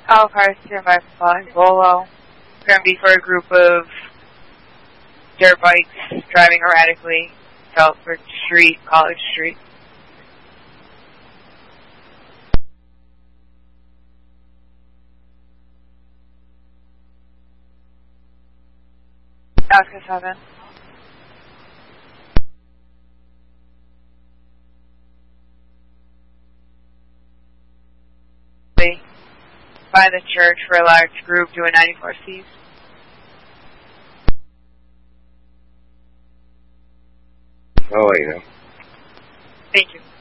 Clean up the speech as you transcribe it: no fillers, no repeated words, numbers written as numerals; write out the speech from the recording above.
Cars 255 Bolo. It's going to be for a group of dirt bikes driving erratically, Southbridge Street, College Street. Oscar 7. By the church for a large group doing 94Cs. I'll let you know. Thank you.